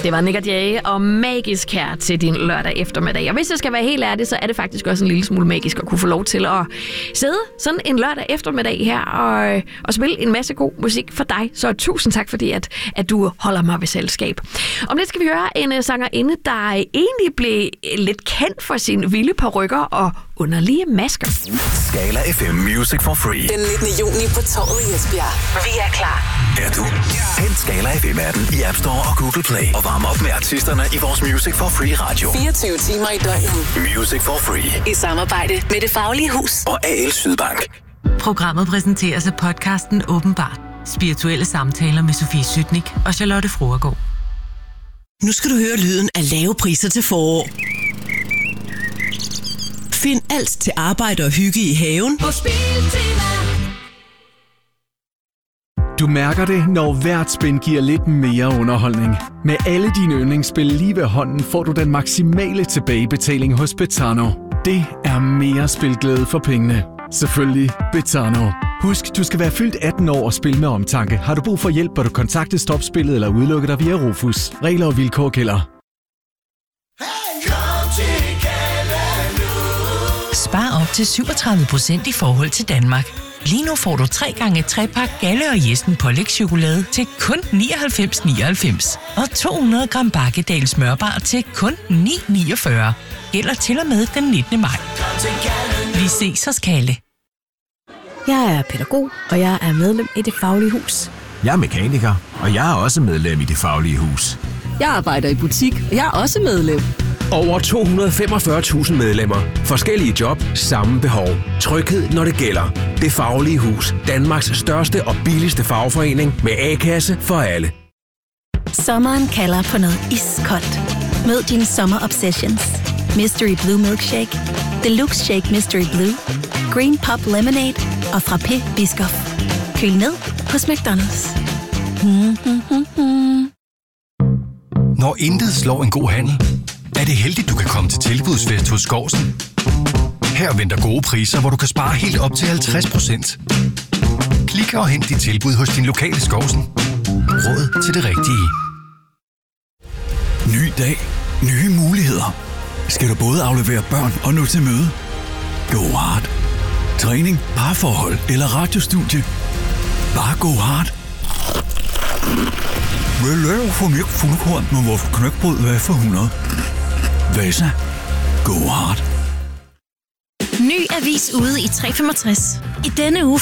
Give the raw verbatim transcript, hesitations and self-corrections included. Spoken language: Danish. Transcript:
Det var Nick og Jay og magisk her til din lørdag eftermiddag. Og hvis jeg skal være helt ærlig, så er det faktisk også en lille smule magisk at kunne få lov til at sidde sådan en lørdag eftermiddag her og, og spille en masse god musik for dig. Så tusind tak, fordi at, at du holder mig ved selskab. Om lidt skal vi høre en uh, sangerinde, der egentlig blev lidt kendt for sine vilde parykker og underlige masker. Skala F M Music for Free. Den nittende juni på Torvet i Esbjerg. Vi er klar. Er du? Hent Skala F M-appen i App Store og Google Play. Og varm op med artisterne i vores Music for Free radio. fireogtyve timer i døgnet. Music for Free. I samarbejde med Det Faglige Hus. Og A L Sydbank. Programmet præsenteres af podcasten Åbenbart. Spirituelle samtaler med Sofie Sytnik og Charlotte Fruergaard. Nu skal du høre lyden af lave priser til forår. Find alt til arbejde og hygge i haven på Biltema. Du mærker det, når hvert spin giver lidt mere underholdning. Med alle dine yndlingsspil lige ved hånden får du den maksimale tilbagebetaling hos Betano. Det er mere spilglæde for pengene. Selvfølgelig Betano. Husk, du skal være fyldt atten år og spille med omtanke. Har du brug for hjælp, bør du kontakte Stopspillet eller udelukke dig via Rufus. Regler og vilkår gælder. Spar op til syvogtredive procent i forhold til Danmark. Lige nu får du tre gange trepak Galle og Jessen pålægschokolade til kun nioghalvfems nioghalvfems og to hundrede gram Bakkedal smørbar til kun ni niogfyrre. Gælder til og med den nittende maj. Vi ses hos Kalle. Jeg er pædagog, og jeg er medlem i Det Faglige Hus. Jeg er mekaniker, og jeg er også medlem i Det Faglige Hus. Jeg arbejder i butik, og jeg er også medlem. Over to hundrede og femogfyrre tusind medlemmer. Forskellige job, samme behov. Tryghed, når det gælder. Det Faglige Hus. Danmarks største og billigste fagforening med A-kasse for alle. Sommeren kalder på noget iskoldt. Mød dine sommer obsessions. Mystery Blue Milkshake, Deluxe Shake Mystery Blue, Green Pop Lemonade og Frappé Biscoff. Køl ned hos McDonald's. Mm-hmm. Når intet slår en god handel, er det heldigt, du kan komme til tilbudsfest hos Skårsen. Her venter gode priser, hvor du kan spare helt op til halvtreds procent. Klik og hent dit tilbud hos din lokale Skårsen. Råd til det rigtige. Ny dag. Nye muligheder. Skal du både aflevere børn og nå til møde? Go hard. Træning, parforhold eller radiostudie. Bare go hard. Vil du få mere fuldkorn med vores knækbrød, hvad for hundrede? Vasa. Go hard. Ny avis ude i tre femogtres. I denne uge